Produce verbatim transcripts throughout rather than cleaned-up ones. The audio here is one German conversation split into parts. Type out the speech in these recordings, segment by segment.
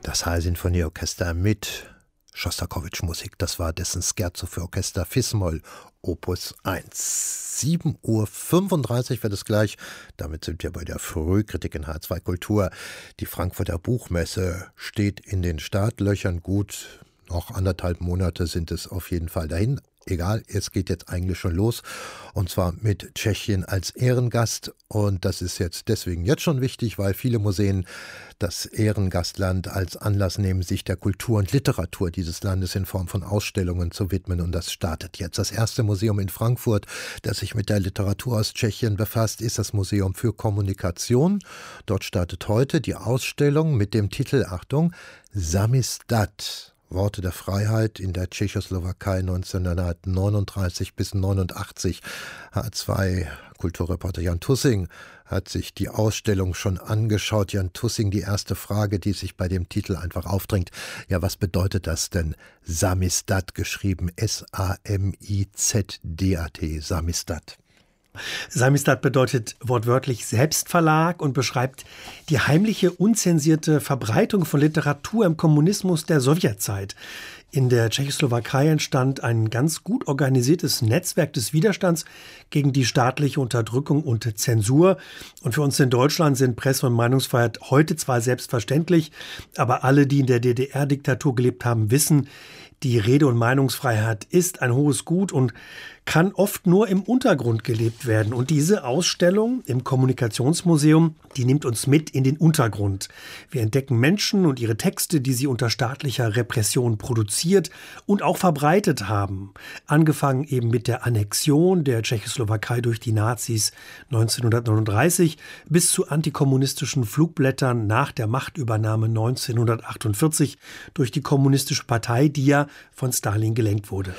Das H-Sinfonieorchester mit Schostakowitsch-Musik. Das war dessen Scherzo für Orchester Fis-Moll, Opus eins. sieben Uhr fünfunddreißig wird es gleich. Damit sind wir bei der Frühkritik in H zwei Kultur. Die Frankfurter Buchmesse steht in den Startlöchern. Gut, noch anderthalb Monate sind es auf jeden Fall dahin. Egal, es geht jetzt eigentlich schon los, und zwar mit Tschechien als Ehrengast, und das ist jetzt deswegen jetzt schon wichtig, weil viele Museen das Ehrengastland als Anlass nehmen, sich der Kultur und Literatur dieses Landes in Form von Ausstellungen zu widmen, und das startet jetzt. Das erste Museum in Frankfurt, das sich mit der Literatur aus Tschechien befasst, ist das Museum für Kommunikation. Dort startet heute die Ausstellung mit dem Titel, Achtung, Samisdat. Worte der Freiheit in der Tschechoslowakei neunzehnhundertneununddreißig bis neunundachtzig. H zwei Kulturreporter Jan Tussing hat sich die Ausstellung schon angeschaut. Jan Tussing, die erste Frage, die sich bei dem Titel einfach aufdrängt. Ja, was bedeutet das denn? Samisdat, geschrieben S A M I Z D A T, Samisdat. Samisdat bedeutet wortwörtlich Selbstverlag und beschreibt die heimliche, unzensierte Verbreitung von Literatur im Kommunismus der Sowjetzeit. In der Tschechoslowakei entstand ein ganz gut organisiertes Netzwerk des Widerstands gegen die staatliche Unterdrückung und Zensur. Und für uns in Deutschland sind Presse- und Meinungsfreiheit heute zwar selbstverständlich, aber alle, die in der D D R-Diktatur gelebt haben, wissen, die Rede- und Meinungsfreiheit ist ein hohes Gut und kann oft nur im Untergrund gelebt werden. Und diese Ausstellung im Kommunikationsmuseum, die nimmt uns mit in den Untergrund. Wir entdecken Menschen und ihre Texte, die sie unter staatlicher Repression produziert und auch verbreitet haben. Angefangen eben mit der Annexion der Tschechoslowakei durch die Nazis neunzehnhundertneununddreißig bis zu antikommunistischen Flugblättern nach der Machtübernahme neunzehnhundertachtundvierzig durch die Kommunistische Partei, die ja von Stalin gelenkt wurde.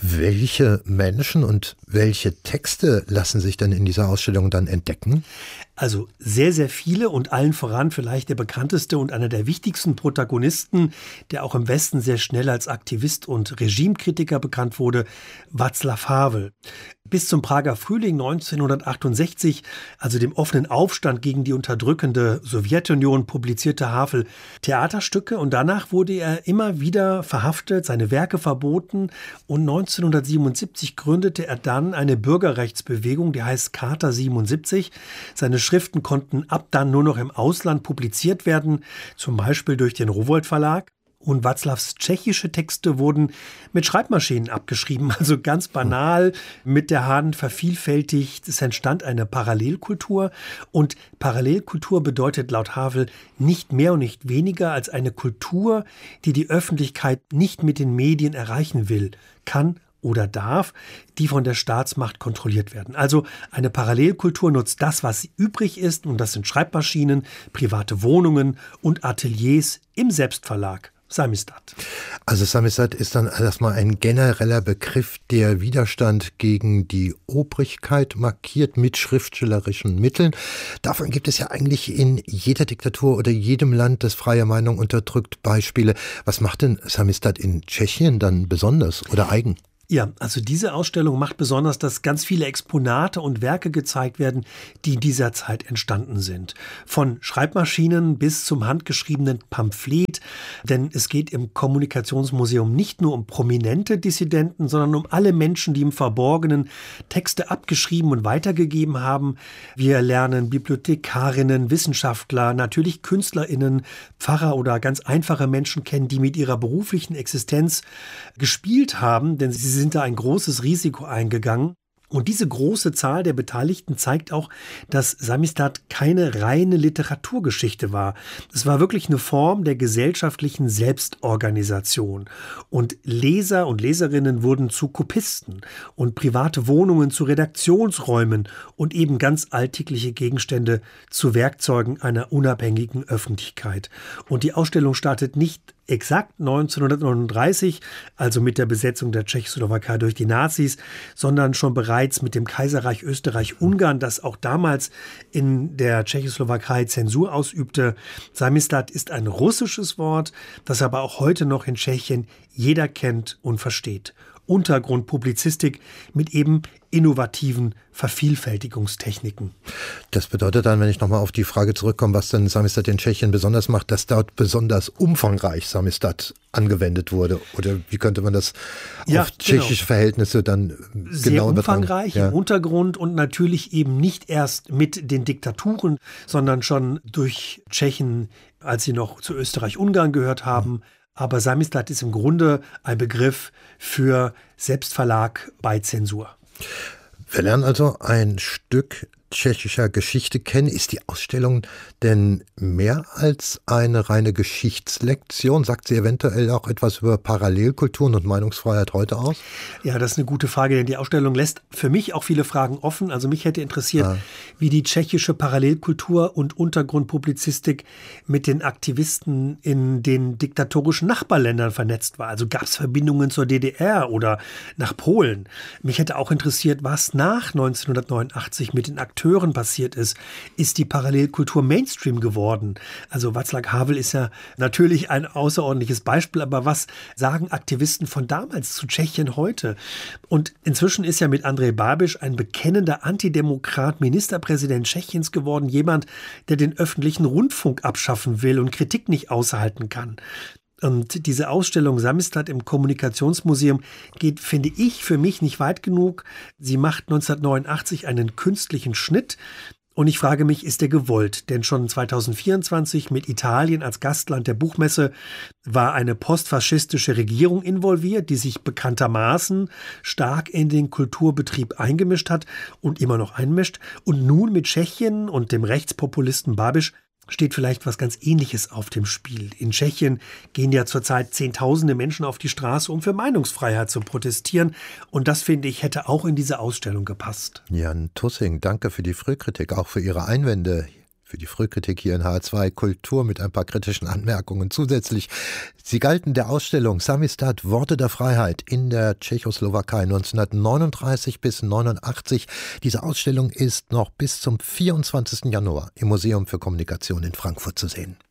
Welche Menschen und welche Texte lassen sich denn in dieser Ausstellung dann entdecken? Also sehr, sehr viele, und allen voran vielleicht der bekannteste und einer der wichtigsten Protagonisten, der auch im Westen sehr schnell als Aktivist und Regimekritiker bekannt wurde, Václav Havel. Bis zum Prager Frühling neunzehnhundertachtundsechzig, also dem offenen Aufstand gegen die unterdrückende Sowjetunion, publizierte Havel Theaterstücke, und danach wurde er immer wieder verhaftet, seine Werke verboten, und neunzehnhundertsiebenundsiebzig gründete er dann eine Bürgerrechtsbewegung, die heißt Charta siebenundsiebzig. Seine Schriften konnten ab dann nur noch im Ausland publiziert werden, zum Beispiel durch den Rowohlt Verlag. Und Václavs tschechische Texte wurden mit Schreibmaschinen abgeschrieben, also ganz banal mit der Hand vervielfältigt. Es entstand eine Parallelkultur, und Parallelkultur bedeutet laut Havel nicht mehr und nicht weniger als eine Kultur, die die Öffentlichkeit nicht mit den Medien erreichen will, kann oder darf, die von der Staatsmacht kontrolliert werden. Also eine Parallelkultur nutzt das, was übrig ist, und das sind Schreibmaschinen, private Wohnungen und Ateliers im Selbstverlag. Samisdat. Also Samisdat ist dann erstmal ein genereller Begriff, der Widerstand gegen die Obrigkeit markiert mit schriftstellerischen Mitteln. Davon gibt es ja eigentlich in jeder Diktatur oder jedem Land, das freie Meinung unterdrückt, Beispiele. Was macht denn Samisdat in Tschechien dann besonders oder eigen? Ja, also diese Ausstellung macht besonders, dass ganz viele Exponate und Werke gezeigt werden, die in dieser Zeit entstanden sind. Von Schreibmaschinen bis zum handgeschriebenen Pamphlet. Denn es geht im Kommunikationsmuseum nicht nur um prominente Dissidenten, sondern um alle Menschen, die im Verborgenen Texte abgeschrieben und weitergegeben haben. Wir lernen Bibliothekarinnen, Wissenschaftler, natürlich KünstlerInnen, Pfarrer oder ganz einfache Menschen kennen, die mit ihrer beruflichen Existenz gespielt haben, denn sie sind da ein großes Risiko eingegangen. Und diese große Zahl der Beteiligten zeigt auch, dass Samisdat keine reine Literaturgeschichte war. Es war wirklich eine Form der gesellschaftlichen Selbstorganisation. Und Leser und Leserinnen wurden zu Kopisten und private Wohnungen zu Redaktionsräumen und eben ganz alltägliche Gegenstände zu Werkzeugen einer unabhängigen Öffentlichkeit. Und die Ausstellung startet nicht exakt neunzehnhundertneununddreißig, also mit der Besetzung der Tschechoslowakei durch die Nazis, sondern schon bereits mit dem Kaiserreich Österreich-Ungarn, das auch damals in der Tschechoslowakei Zensur ausübte. Samisdat ist ein russisches Wort, das aber auch heute noch in Tschechien jeder kennt und versteht. Untergrundpublizistik mit eben innovativen Vervielfältigungstechniken. Das bedeutet dann, wenn ich nochmal auf die Frage zurückkomme, was denn Samisdat in Tschechien besonders macht, dass dort besonders umfangreich Samisdat angewendet wurde. Oder wie könnte man das ja, auf tschechische genau. Verhältnisse dann Sehr genau umfangreich ja. im Untergrund und natürlich eben nicht erst mit den Diktaturen, sondern schon durch Tschechen, als sie noch zu Österreich-Ungarn gehört haben. Mhm. Aber Samisdat ist im Grunde ein Begriff für Selbstverlag bei Zensur. Wir lernen also ein Stück tschechischer Geschichte kennen. Ist die Ausstellung denn mehr als eine reine Geschichtslektion? Sagt sie eventuell auch etwas über Parallelkulturen und Meinungsfreiheit heute aus? Ja, das ist eine gute Frage, denn die Ausstellung lässt für mich auch viele Fragen offen. Also mich hätte interessiert, ja. wie die tschechische Parallelkultur und Untergrundpublizistik mit den Aktivisten in den diktatorischen Nachbarländern vernetzt war. Also gab es Verbindungen zur D D R oder nach Polen? Mich hätte auch interessiert, was nach neunzehnhundertneunundachtzig mit den Akteuren passiert ist. Ist die Parallelkultur Mainstream geworden? Also Václav Havel ist ja natürlich ein außerordentliches Beispiel, aber was sagen Aktivisten von damals zu Tschechien heute? Und inzwischen ist ja mit Andrej Babiš ein bekennender Antidemokrat Ministerpräsident Tschechiens geworden, jemand, der den öffentlichen Rundfunk abschaffen will und Kritik nicht aushalten kann. Und diese Ausstellung Samisdat im Kommunikationsmuseum geht, finde ich, für mich nicht weit genug. Sie macht neunzehnhundertneunundachtzig einen künstlichen Schnitt. Und ich frage mich, ist der gewollt? Denn schon zweitausendvierundzwanzig mit Italien als Gastland der Buchmesse war eine postfaschistische Regierung involviert, die sich bekanntermaßen stark in den Kulturbetrieb eingemischt hat und immer noch einmischt. Und nun mit Tschechien und dem Rechtspopulisten Babiš steht vielleicht was ganz Ähnliches auf dem Spiel. In Tschechien gehen ja zurzeit Zehntausende Menschen auf die Straße, um für Meinungsfreiheit zu protestieren. Und das, finde ich, hätte auch in diese Ausstellung gepasst. Jan Tussing, danke für die Frühkritik, auch für Ihre Einwände. Für die Frühkritik hier in H R zwei Kultur mit ein paar kritischen Anmerkungen zusätzlich. Sie galten der Ausstellung Samisdat, Worte der Freiheit in der Tschechoslowakei neunzehnhundertneununddreißig bis neunundachtzig. Diese Ausstellung ist noch bis zum vierundzwanzigsten Januar im Museum für Kommunikation in Frankfurt zu sehen.